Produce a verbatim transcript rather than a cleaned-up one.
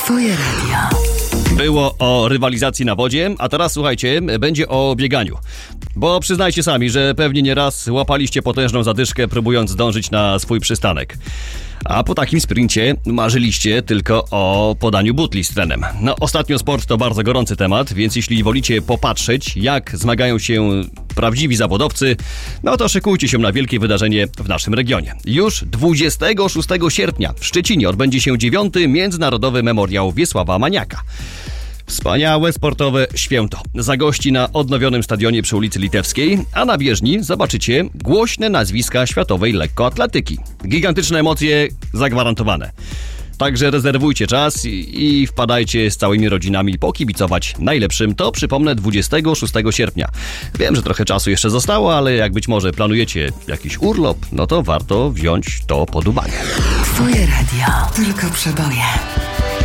Twoje radio. Było o rywalizacji na wodzie, a teraz słuchajcie, będzie o bieganiu. Bo przyznajcie sami, że pewnie nieraz łapaliście potężną zadyszkę, próbując zdążyć na swój przystanek. A po takim sprincie marzyliście tylko o podaniu butli z tlenem. No, ostatnio sport to bardzo gorący temat, więc jeśli wolicie popatrzeć, jak zmagają się prawdziwi zawodowcy, no to szykujcie się na wielkie wydarzenie w naszym regionie. Już dwudziestego szóstego sierpnia w Szczecinie odbędzie się dziewiąty Międzynarodowy Memoriał Wiesława Maniaka. Wspaniałe sportowe święto. Zagości na odnowionym stadionie przy ulicy Litewskiej, a na bieżni zobaczycie głośne nazwiska światowej lekkoatletyki. Gigantyczne emocje zagwarantowane. Także rezerwujcie czas i, i wpadajcie z całymi rodzinami pokibicować najlepszym. To przypomnę dwudziestego szóstego sierpnia. Wiem, że trochę czasu jeszcze zostało, ale jak być może planujecie jakiś urlop, no to warto wziąć to pod uwagę. Twoje radio. Tylko przeboje.